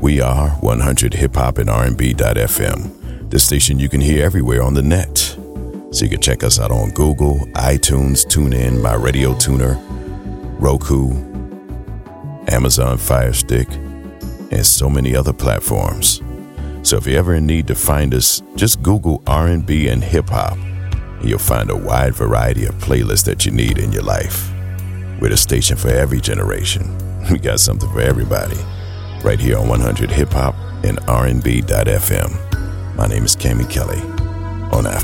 We are 100 Hip Hop and R&B.FM, the station you can hear everywhere on the net. So you can check us out on Google, iTunes, TuneIn, My Radio Tuner, Roku, Amazon Fire Stick, and so many other platforms. So if you're ever in need to find us, just Google R&B and hip hop, and you'll find a wide variety of playlists that you need in your life. We're the station for every generation. We got something for everybody. Right here on 100 Hip Hop and R&B.FM. My name is Cammy Kelly on After.